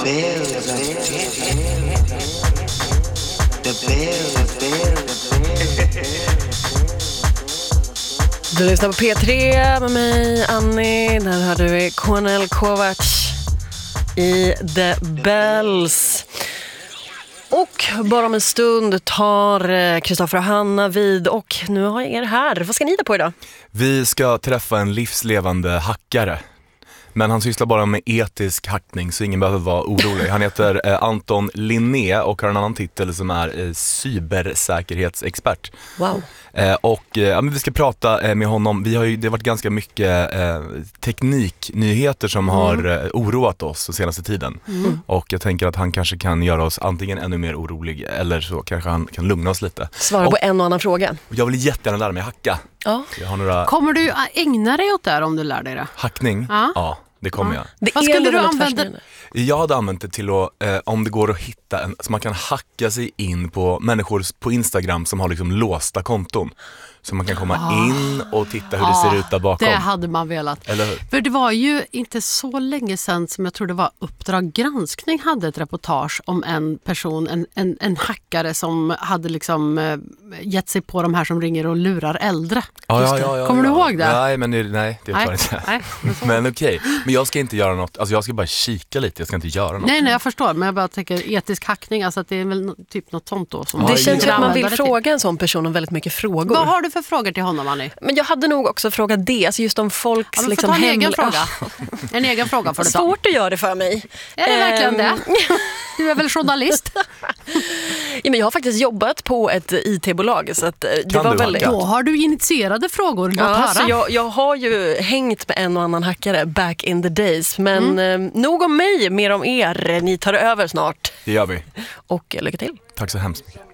Du lyssnar på P3 med mig, Annie. Där hade vi Kornél Kovacs i The Bells. Och bara om en stund tar Kristoffer och Hanna vid. Och nu har jag er här. Vad ska ni hitta på idag? Vi ska träffa en livslevande hackare. Men han sysslar bara med etisk hackning, så ingen behöver vara orolig. Han heter Anton Linné och har en annan titel som är cybersäkerhetsexpert. Wow. Men vi ska prata med honom. Det har varit ganska mycket tekniknyheter som har oroat oss den senaste tiden. Och jag tänker att han kanske kan göra oss antingen ännu mer orolig, eller så kanske han kan lugna oss lite. Svara på en och annan fråga. Jag vill jättegärna lära mig hacka. Ja. Jag har några... Kommer du ägna dig åt det här om du lär dig det? Hackning? Ja, det kommer jag. Vad skulle du använda? Jag hade använt det till att, om det går att hitta så man kan hacka sig in på människor på Instagram som har liksom låsta konton. Så man kan komma in och titta hur det ser ut där bakom. Det hade man velat. Eller hur? För det var ju inte så länge sedan som jag tror det var Uppdrag granskning hade ett reportage om en person, en hackare som hade liksom gett sig på de här som ringer och lurar äldre. Ja. Kommer du ihåg det? Nej, men det tar jag inte. Nej, men okej. Men jag ska inte göra något, alltså jag ska bara kika lite, jag ska inte göra något. Nej, jag förstår, men jag bara tänker etisk hackning, alltså att det är väl typ något sånt då. Som det känns ju att man vill fråga en sån person om väldigt mycket frågor. Vad har du för frågor till honom, Annie? Men jag hade nog också frågat det, alltså just om folks ja, liksom en egen fråga. En egen fråga för det. Svårt att göra det för mig. Är det verkligen det? Du är väl journalist? Ja, men jag har faktiskt jobbat på ett IT-bolag, så att det var väldigt... Då har du initierade frågor. Så jag har ju hängt med en och annan hackare back in the days. Men nog om mig, mer om er. Ni tar över snart. Det gör vi. Och lycka till. Tack så hemskt mycket.